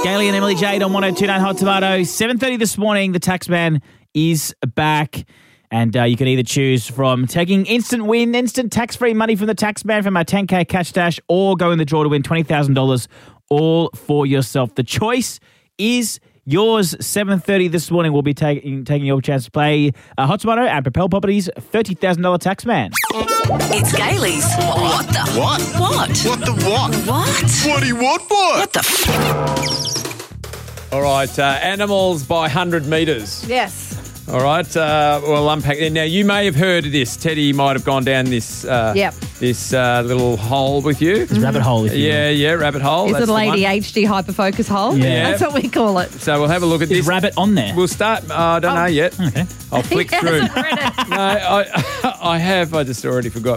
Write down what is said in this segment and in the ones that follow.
Gailey and Emily Jade on 102.9 Hot Tomato. 7:30 this morning, the Taxman is back. And you can either choose from taking instant tax-free money from the Taxman from our 10K cash dash, or go in the draw to win $20,000 all for yourself. The choice is yours. 7:30 this morning, we'll be taking your chance to play Hot Tomato and Propel Properties $30,000 Taxman. It's Gailey's What the What? What? What the what? What? What do you want for? What the All right, animals by 100 metres. Yes. All right, we'll unpack it. Now, you may have heard of this. Teddy might have gone down this this little hole with you. It's rabbit hole, if you will. Yeah, rabbit hole. It's That's a the lady one. HD hyperfocus hole. Yeah. That's what we call it. So we'll have a look at Is this. rabbit on there? We'll start. I don't know yet. Okay. I'll flick He through. hasn't read it. No, I have. I just already forgot.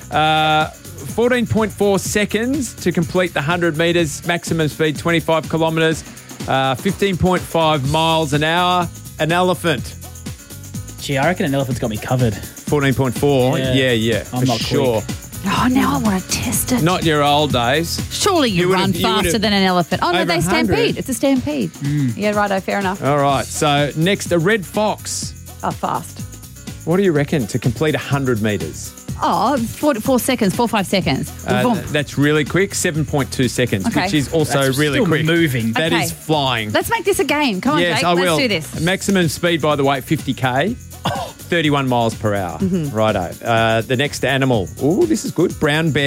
14.4 seconds to complete the 100 metres, maximum speed 25 kilometres, 15.5 miles an hour. An elephant. Gee, I reckon an elephant's got me covered. 14.4. Yeah, I'm for not sure. quick. Oh, now I want to test it. Not your old days. Surely you would've- run you faster would've- than an elephant. Oh, no, over they 100. stampede. It's a stampede. Yeah, righto, fair enough. All right. So next, a red fox. Oh, fast. What do you reckon to complete 100 metres? Oh, 4 seconds, 5 seconds. Boom. That's really quick. 7.2 seconds, Okay. which is also That's really still quick. moving. That Okay. is flying. Let's make this a game. Come on, Yes, Jake. I will. Let's do this. Maximum speed, by the way, 50k. 31 miles per hour. Righto. The next animal. Ooh, this is good. Brown bear.